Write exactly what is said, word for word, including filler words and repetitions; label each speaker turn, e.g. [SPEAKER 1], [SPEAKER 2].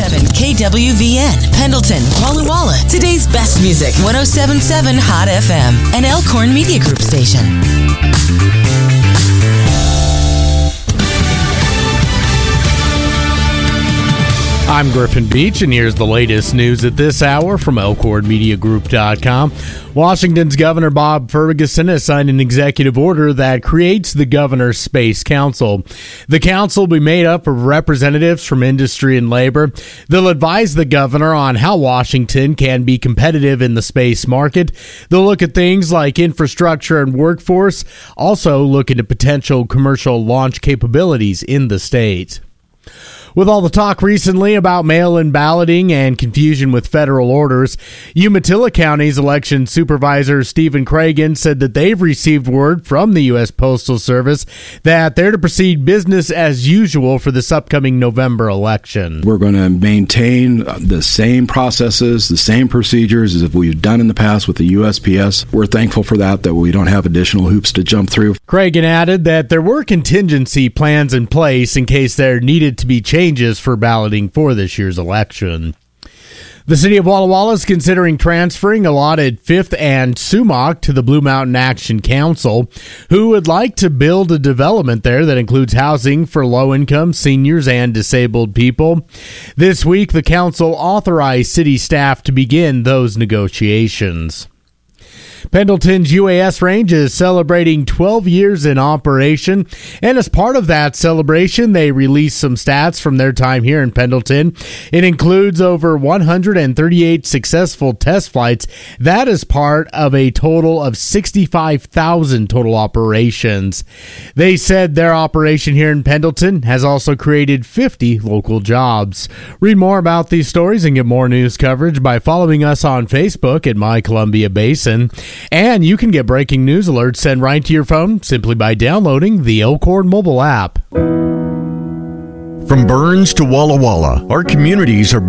[SPEAKER 1] seven K W V N, Pendleton, Walla Walla. Today's best music, one oh seven point seven Hot F M, an Elkhorn Media Group station.
[SPEAKER 2] I'm Griffin Beach, and here's the latest news at this hour from Elkhorn Media Group dot com. Washington's Governor Bob Ferguson has signed an executive order that creates the Governor's Space Council. The council will be made up of representatives from industry and labor. They'll advise the governor on how Washington can be competitive in the space market. They'll look at things like infrastructure and workforce, also look into potential commercial launch capabilities in the state. With all the talk recently about mail-in balloting and confusion with federal orders, Umatilla County's election supervisor Stephen Cragen said that they've received word from the U S Postal Service that they're to proceed business as usual for this upcoming November election.
[SPEAKER 3] We're going to maintain the same processes, the same procedures as we've done in the past with the U S P S. We're thankful for that, that we don't have additional hoops to jump through.
[SPEAKER 2] Cragen added that there were contingency plans in place in case there needed to be changes changes for balloting for this year's election. The city of Walla Walla is considering transferring allotted Fifth and Sumac to the Blue Mountain Action Council, who would like to build a development there that includes housing for low-income seniors and disabled people. This week, the council authorized city staff to begin those negotiations. Pendleton's U A S range is celebrating twelve years in operation, and as part of that celebration, they released some stats from their time here in Pendleton. It includes over one hundred thirty-eight successful test flights. That is part of a total of sixty-five thousand total operations. They said their operation here in Pendleton has also created fifty local jobs. Read more about these stories and get more news coverage by following us on Facebook at My Columbia Basin. And you can get breaking news alerts sent right to your phone simply by downloading the Elkhorn mobile app.
[SPEAKER 4] From Burns to Walla Walla, our communities are